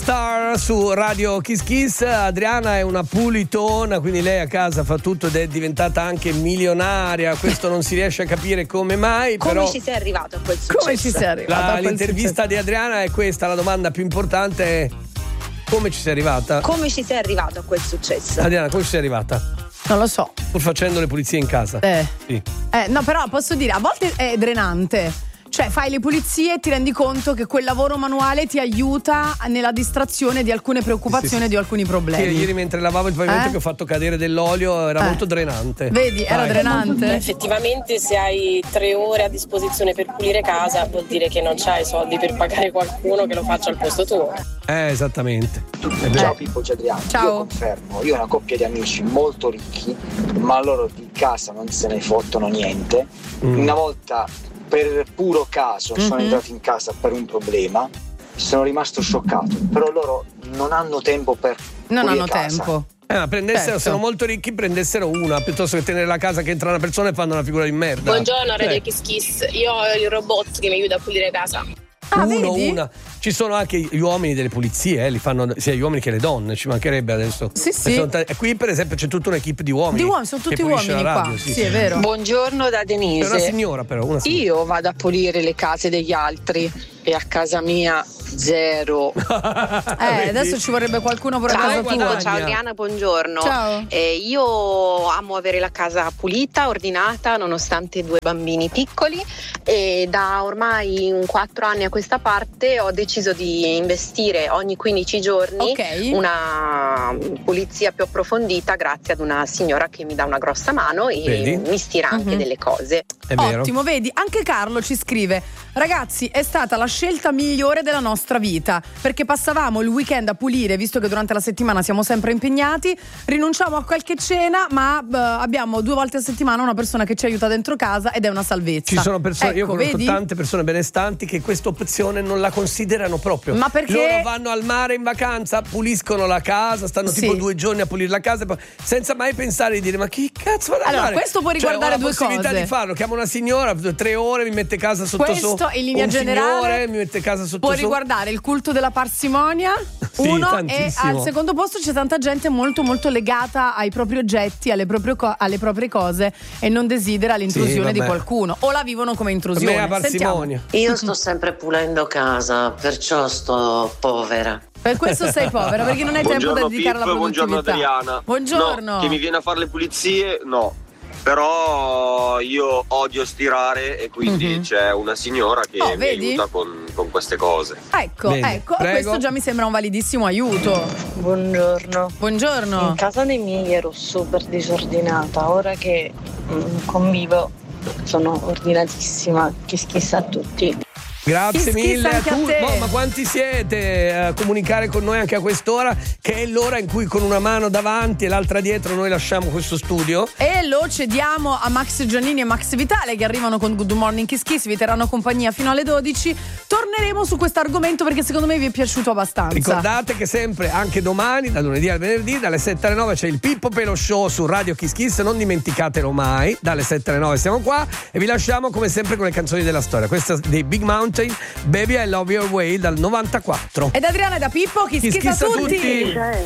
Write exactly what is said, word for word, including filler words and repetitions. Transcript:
Star su Radio Kiss Kiss. Adriana è una pulitona, quindi lei a casa fa tutto ed è diventata anche milionaria. Questo non si riesce a capire come mai. Come però... ci sei arrivato a quel successo? Come ci sei arrivato La, a quel l'intervista successo? di Adriana è questa, la domanda più importante è: come ci sei arrivata? Come ci sei arrivato a quel successo? Adriana, come ci sei arrivata? Non lo so. Pur facendo le pulizie in casa. Eh. Sì. Eh, no, però posso dire, a volte è drenante. Cioè fai le pulizie e ti rendi conto che quel lavoro manuale ti aiuta nella distrazione di alcune preoccupazioni Sì, sì. e di alcuni problemi. Sì, ieri mentre lavavo il pavimento Eh? che ho fatto cadere dell'olio era Eh. molto drenante. Vedi, era Dai. drenante. Effettivamente se hai tre ore a disposizione per pulire casa vuol dire che non c'hai soldi per pagare qualcuno che lo faccia al posto tuo. Eh, esattamente. È vero. Ciao Pippo, c'è Adriano. Ciao. Io confermo, io ho una coppia di amici molto ricchi, ma loro di casa non se ne fottono niente. Mm. Una volta, per puro caso, sono Mhm. entrato in casa per un problema, sono rimasto scioccato, però loro non hanno tempo per Non pulire hanno casa. tempo. Eh, ma prendessero, Certo. sono molto ricchi, prendessero una piuttosto che tenere la casa che entra una persona e fanno una figura di merda. Buongiorno Eh, Radio Kiss Kiss, io ho il robot che mi aiuta a pulire casa. Ah, uno, vedi? una. Ci sono anche gli uomini delle pulizie, eh, li fanno sia gli uomini che le donne, ci mancherebbe adesso. Sì, E sì. sono ta- e qui per esempio c'è tutta un'equipe di uomini. Di uomini, sono che tutti pulisce uomini la qua. radio, Sì, è vero. Buongiorno da È una Denise. signora però, una signora. Io vado a pulire le case degli altri e a casa mia zero. Eh, adesso ci vorrebbe qualcuno per Ciao, casa guadagna. tua. Ciao Adriana, buongiorno. Ciao. Eh, io amo avere la casa pulita, ordinata, nonostante due bambini piccoli, e da ormai un quattro anni a questa parte ho deciso di investire ogni quindici giorni Ok. una pulizia più approfondita grazie ad una signora che mi dà una grossa mano e Vedi? mi stira anche Mhm. delle cose. È vero. Ottimo, vedi, anche Carlo ci scrive: ragazzi, è stata la scelta migliore della nostra vita, perché passavamo il weekend a pulire, visto che durante la settimana siamo sempre impegnati, rinunciamo a qualche cena, ma eh, abbiamo due volte a settimana una persona che ci aiuta dentro casa ed è una salvezza. Ci sono persone, io Ecco, conosco vedi? tante persone benestanti che questa opzione non la considerano proprio. Ma perché- Loro vanno al mare in vacanza, puliscono la casa, stanno Sì. tipo due giorni a pulire la casa, poi- senza mai pensare di dire: ma chi cazzo vado a Allora, fare? questo può riguardare cioè, ho due la possibilità cose. di farlo, chiamo una signora, tre ore, mi mette casa sotto Questo sopra. in linea un generale signore mi mette casa sotto può sopra. riguardare il culto della parsimonia, Sì, uno, e tantissimo. al secondo posto c'è tanta gente molto molto legata ai propri oggetti, alle proprie, co- alle proprie cose e non desidera l'intrusione Sì, di vabbè. qualcuno, o la vivono come Per me intrusione. è la Sentiamo. parsimonia. Io sto sempre pulendo casa, perciò sto povera. Per questo sei povera, perché non hai tempo da dedicare alla produttività. Buongiorno Adriana. Buongiorno. No, che mi viene a fare le pulizie, no. Però io odio stirare e quindi Mhm. c'è una signora che Oh, mi vedi? aiuta con, con queste cose. Ecco, Vedi, ecco, prego. questo già mi sembra un validissimo aiuto. Buongiorno. Buongiorno. In casa dei miei ero super disordinata, ora che mm, convivo sono ordinatissima, che schissa a tutti. Grazie Kiss, kiss mille a anche a tutti. te. Ma, ma quanti siete a comunicare con noi anche a quest'ora, che è l'ora in cui con una mano davanti e l'altra dietro noi lasciamo questo studio? E lo cediamo a Max Giannini e Max Vitale che arrivano con Good Morning Kiss Kiss, vi terranno compagnia fino alle dodici. Torneremo su questo argomento perché secondo me vi è piaciuto abbastanza. Ricordate che sempre, anche domani, dal lunedì al venerdì, dalle sette alle nove c'è il Pippo Pelo Show su Radio Kiss Kiss, non dimenticatelo mai, dalle sette alle nove siamo qua e vi lasciamo come sempre con le canzoni della storia. Questa dei Big Mountain, Baby I Love Your Way dal novantaquattro. Ed Adriana e da Pippo, Kiss Kiss Kiss, Kiss a a tutti. tutti.